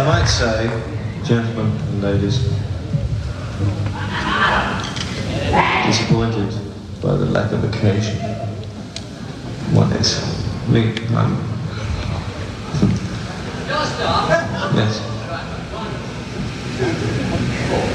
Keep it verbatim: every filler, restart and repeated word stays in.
might say, gentlemen and ladies, disappointed by the lack of occasion. One is me. I'm. Yes.